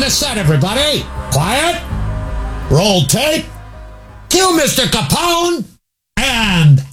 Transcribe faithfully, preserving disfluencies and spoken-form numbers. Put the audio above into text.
set, everybody. Quiet. Roll tape. Cue Mister Capone. And